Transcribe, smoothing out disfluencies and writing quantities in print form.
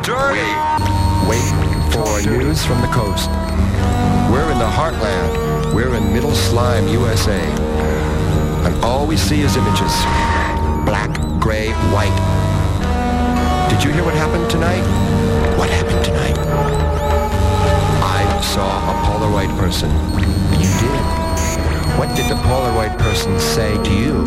Wait for news from the coast. We're in the heartland. We're in Middle Slime, USA. And all we see is images. Black, gray, white. Did you hear what happened tonight? What happened tonight? I saw a Polaroid person. You did? What did the Polaroid person say to you?